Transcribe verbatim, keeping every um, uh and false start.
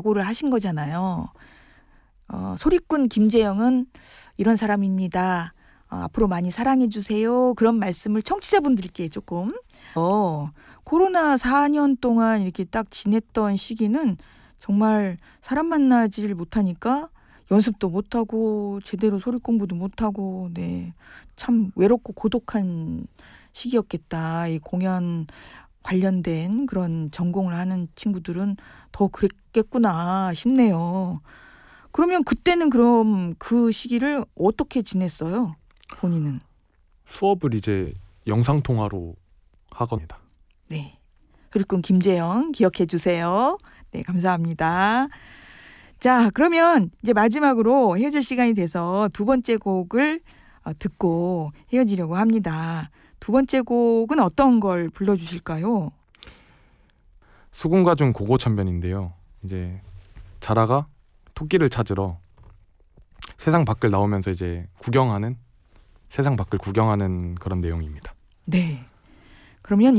각오를 하신 거잖아요. 어, 소리꾼 김재영은 이런 사람입니다. 어, 앞으로 많이 사랑해 주세요. 그런 말씀을 청취자분들께 조금. 어, 코로나 사 년 동안 이렇게 딱 지냈던 시기는 정말 사람 만나질 못하니까 연습도 못하고 제대로 소리 공부도 못하고 네, 참 외롭고 고독한 시기였겠다. 이 공연 관련된 그런 전공을 하는 친구들은 더 그랬겠구나 싶네요. 그러면 그때는 그럼 그 시기를 어떻게 지냈어요? 본인은? 수업을 이제 영상통화로 하겁니다. 네. 소리꾼 김재영 기억해 주세요. 네, 감사합니다. 자, 그러면 이제 마지막으로 헤어질 시간이 돼서 두 번째 곡을 듣고 헤어지려고 합니다. 두 번째 곡은 어떤 걸 불러주실까요? 수군가중 고고천변인데요. 이제 자라가 토끼를 찾으러 세상 밖을 나오면서 이제 구경하는 세상 밖을 구경하는 그런 내용입니다. 네. 그러면